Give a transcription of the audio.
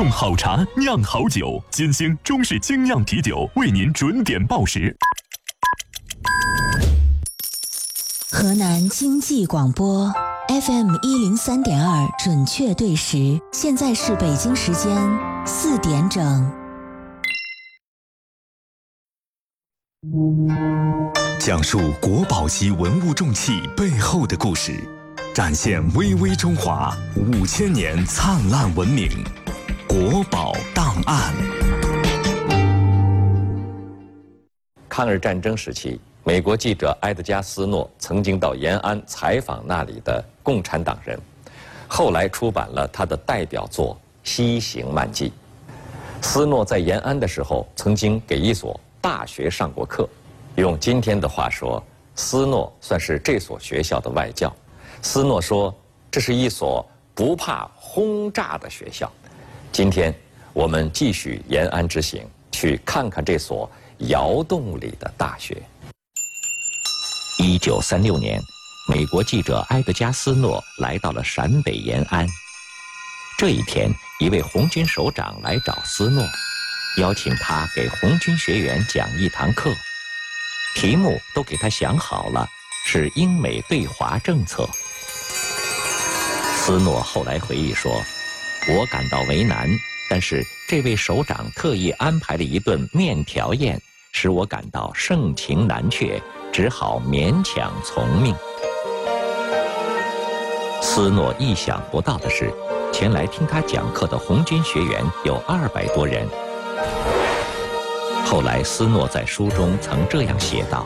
用好茶酿好酒，金星中式精酿啤酒为您准点报时。 河南经济广播 FM 103.2准确对时，现在是北京时间4点整。 讲述国宝级文物重器背后的故事，展现巍巍中华5000年灿烂文明。国宝档案。 抗日战争时期，美国记者埃德加·斯诺曾经到延安采访那里的共产党人，后来出版了他的代表作《西行漫记》。斯诺在延安的时候，曾经给一所大学上过课，用今天的话说，斯诺算是这所学校的外教。斯诺说，这是一所不怕轰炸的学校。今天我们继续延安之行，去看看这所窑洞里的大学。1936年，美国记者埃德加·斯诺来到了陕北延安。这一天，一位红军首长来找斯诺，邀请他给红军学员讲一堂课，题目都给他想好了，是英美对华政策。斯诺后来回忆说，我感到为难，但是这位首长特意安排了一顿面条宴，使我感到盛情难却，只好勉强从命。斯诺意想不到的是，前来听他讲课的红军学员有200多人。后来斯诺在书中曾这样写道，